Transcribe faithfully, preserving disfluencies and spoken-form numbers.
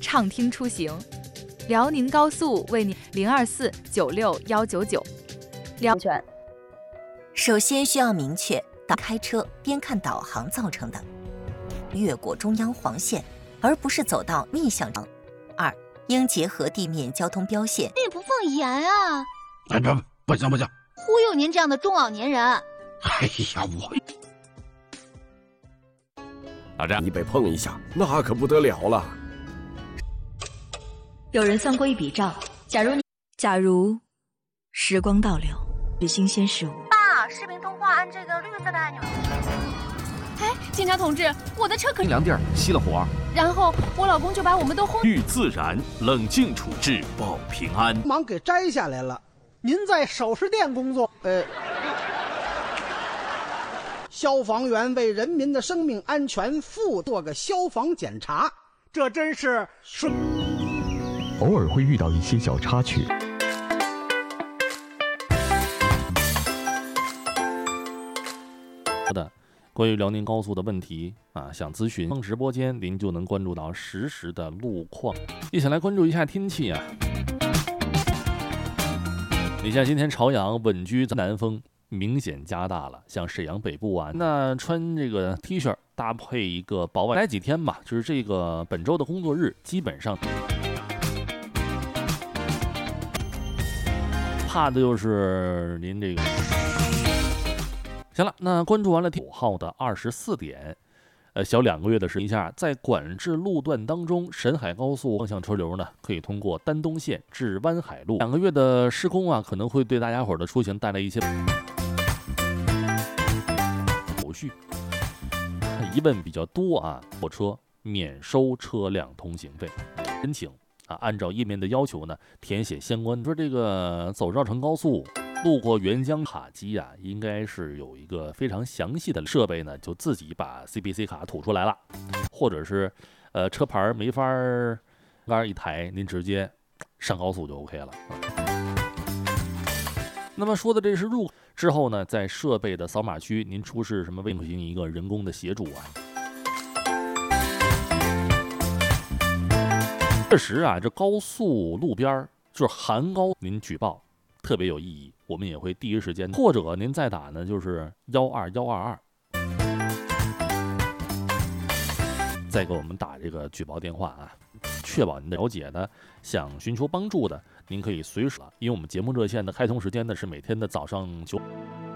畅听出行。辽宁高速为您零二四九六幺九九。辽全。首先需要明确，当开车边看导航造成的，越过中央黄线，而不是走到逆向道。二，应结合地面交通标线。 你不放盐啊！ 哎，不不行不行， 忽悠您这样的中老年人。 哎呀，我老张，你被碰一下，那可不得了了。 有人算过一笔账，假如你，假如时光倒流，是新鲜事物。 爸，视频通话按这个绿色的按钮。 哎，警察同志，我的车可凉地儿熄了火， 然后我老公就把我们都轰。 遇自然，冷静处置，保平安。 忙给摘下来了。您在首饰店工作，呃，消防员为人民的生命安全负做个消防检查，这真是顺。 偶尔会遇到一些小插曲。 的关于辽宁高速的问题啊，想咨询直播间，您就能关注到实时的路况。一起来关注一下天气啊！你像今天朝阳稳居南风明显加大了，像沈阳北部啊，那穿这个 T 恤搭配一个薄外，来几天吧，就是这个本周的工作日基本上。怕的就是您这个。行了，那关注完了九号的二十四点，呃，小两个月的时间下，在管制路段当中，沈海高速方向车流呢，可以通过丹东线至湾海路。两个月的施工啊，可能会对大家伙的出行带来一些手续疑问比较多啊。货车免收车辆通行费，申请。啊，按照页面的要求呢，填写相关。说这个走绕城高速，路过沅江卡机啊，应该是有一个非常详细的设备呢，就自己把 C B C 卡吐出来了，或者是呃车牌没法杆一抬，您直接上高速就 OK 了。那么说的这是入之后呢，在设备的扫码区，您出示什么，进行一个人工的协助啊。确实啊，这高速路边就是含高，您举报特别有意义，我们也会第一时间，或者您再打呢，就是幺二幺二二，再给我们打这个举报电话啊，确保您的了解的，想寻求帮助的，您可以随时，因为我们节目热线的开通时间呢是每天的早上九。